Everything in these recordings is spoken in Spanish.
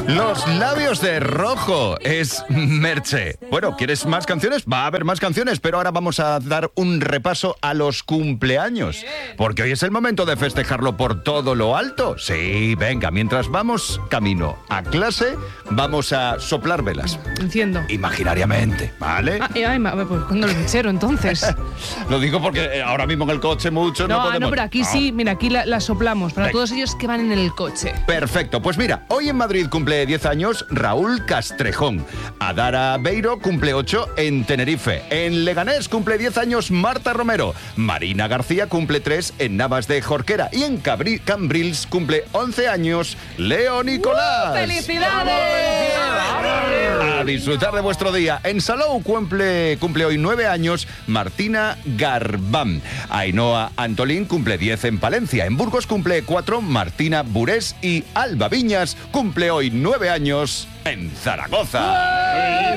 Los labios de rojo es Merche. Bueno, ¿quieres más canciones? Va a haber más canciones, pero ahora vamos a dar un repaso a los cumpleaños. Porque hoy es el momento de festejarlo por todo lo alto. Sí, venga, mientras vamos camino a clase, vamos a soplar velas. Enciendo. Imaginariamente, ¿vale? Pues cuando el mechero, entonces. Lo digo porque ahora mismo en el coche mucho no podemos. No, pero aquí sí, mira, aquí la soplamos para Venga. todos ellos que van en el coche. Perfecto, pues mira, hoy en Madrid cumple 10 años Raúl Castrejón. Adara Beiro cumple 8 en Tenerife. En Leganés cumple 10 años Marta Romero. Marina García cumple 3 en Navas de Jorquera. Y en Cambrils cumple 11 años Leo Nicolás. ¡Felicidades! A disfrutar de vuestro día. En Salou cumple hoy 9 años Martina Garbán. Ainhoa Antolín cumple 10 en Palencia. En Burgos cumple 4 Martina Burés. Y Alba Viñas cumple hoy 9 años en Zaragoza.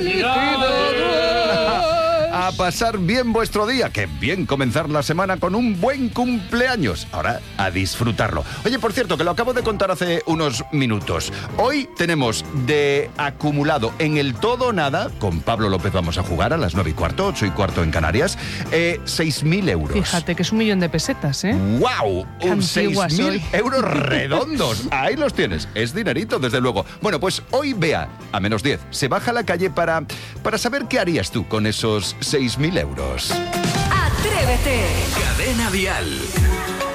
A pasar bien vuestro día. Qué bien comenzar la semana con un buen cumpleaños. Ahora, a disfrutarlo. Oye, por cierto, que lo acabo de contar hace unos minutos. Hoy tenemos de acumulado en el todo o nada, con Pablo López vamos a jugar a las 9:15, 8:15 en Canarias, 6.000 euros. Fíjate que es 1.000.000 de pesetas, ¿eh? ¡Wow! Qué antigua 6.000 soy. euros redondos. Ahí los tienes. Es dinerito, desde luego. Bueno, pues hoy Bea, a -10, se baja a la calle para saber qué harías tú con esos 6.000 euros. Atrévete. Cadena Dial.